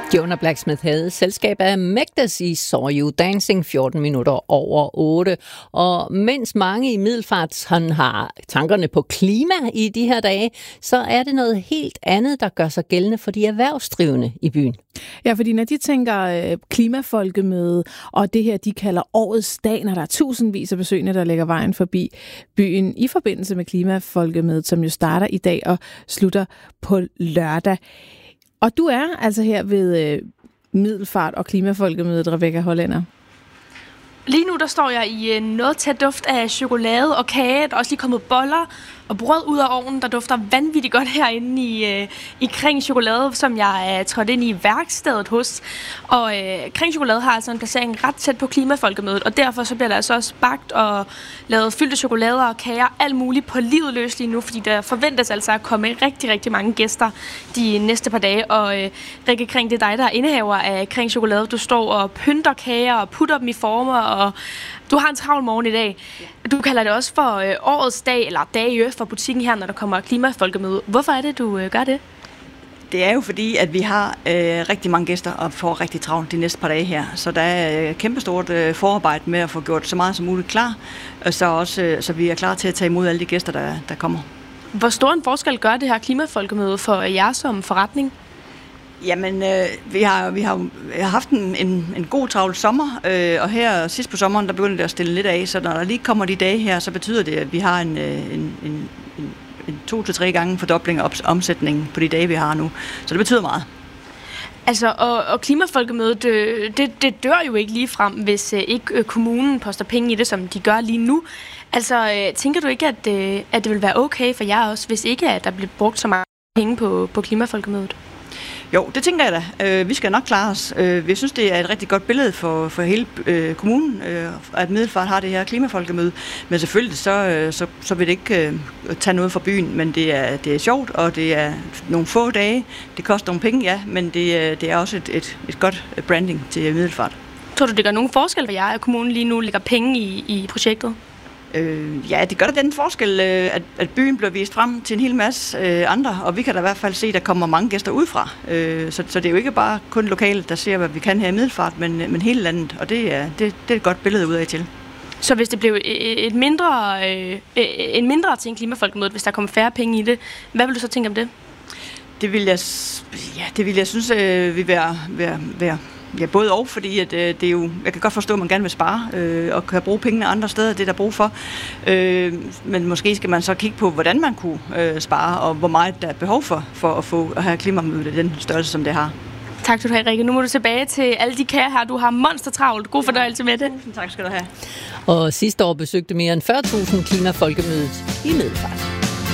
Jonah Blacksmith havde selskab af Magdes i Saw You Dancing 14 minutter over 8. Og mens mange i Middelfart har tankerne på klima i de her dage, så er det noget helt andet, der gør sig gældende for de erhvervsdrivende i byen. Ja, fordi når de tænker klimafolkemøde, og det her, de kalder årets dag, når der er tusindvis af besøgende, der lægger vejen forbi byen i forbindelse med klimafolkemødet, som jo starter i dag og slutter på lørdag. Og du er altså her ved Middelfart og klimafolkemødet, Rebecca Hollænder. Lige nu der står jeg i noget tæt duft af chokolade og kage. Der er også lige kommet boller og brød ud af ovnen, der dufter vanvittigt godt herinde i Kring Chokolade, som jeg er trådt ind i værkstedet hos. Og Kring Chokolade har altså en placering ret tæt på klimafolkemødet, og derfor så bliver der altså også bagt og lavet fyldte chokolader og kager, alt muligt på livet løs lige nu, fordi der forventes altså at komme rigtig, rigtig mange gæster de næste par dage. Og Rikke Kring, det er dig, der er indehaver af Kring Chokolade. Du står og pynter kager og putter dem i former, og du har en travl morgen i dag. Du kalder det også for årets dag, eller dage for butikken her, når der kommer klimafolkemøde. Hvorfor er det, du gør det? Det er jo fordi, at vi har rigtig mange gæster og får rigtig travlt de næste par dage her. Så der er kæmpestort forarbejde med at få gjort så meget som muligt klar, så vi er klar til at tage imod alle de gæster, der kommer. Hvor stor en forskel gør det her klimafolkemøde for jer som forretning? Jamen, vi har haft en god travl sommer, og her sidst på sommeren, der begynder det at stille lidt af, så når der lige kommer de dage her, så betyder det, at vi har en 2-3 gange fordobling af omsætningen på de dage, vi har nu. Så det betyder meget. Altså, og klimafolkemødet, det dør jo ikke lige frem, hvis ikke kommunen poster penge i det, som de gør lige nu. Altså, tænker du ikke, at det vil være okay for jer også, hvis ikke at der bliver brugt så mange penge på klimafolkemødet? Jo, det tænker jeg da. Vi skal nok klare os. Vi synes, det er et rigtig godt billede for hele kommunen, at Middelfart har det her klimafolkemøde. Men selvfølgelig, så vil det ikke tage noget fra byen, men det er sjovt, og det er nogle få dage. Det koster nogle penge, ja, men det er også et godt branding til Middelfart. Tror du, det gør nogen forskel for jer, at kommunen lige nu lægger penge i projektet? Ja, det gør da den forskel, at byen bliver vist frem til en hel masse andre, og vi kan da i hvert fald se, at der kommer mange gæster udefra. Så det er jo ikke bare kun lokalt, der ser, hvad vi kan her i Middelfart, men hele landet, og det er et godt billede ud af til. Så hvis det blev en mindre til en klimafolkemøde, hvis der kommer færre penge i det, hvad vil du så tænke om det? Det vil jeg synes vil være ja, både og, fordi at, det er jo, jeg kan godt forstå, at man gerne vil spare og kan bruge pengene andre steder, det er der brug for. Men måske skal man så kigge på, hvordan man kunne spare, og hvor meget der er behov for at have klimamødet den størrelse, som det har. Tak skal du have, Rikke. Nu må du tilbage til alle de kager her. Du har monstertravlt. God fornøjelse med det. Tusind tak skal du have. Og sidste år besøgte mere end 40.000 klimafolkemødet i Middelfart.